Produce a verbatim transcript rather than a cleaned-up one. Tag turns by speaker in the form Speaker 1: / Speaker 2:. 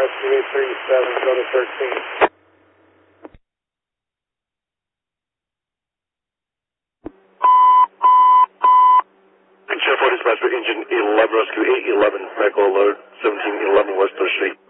Speaker 1: Rescue eight three seven, go to thirteen.
Speaker 2: Sheriff Dispatch for Engine eleven, Rescue eight eleven, medical alert, seventeen eleven West third Street.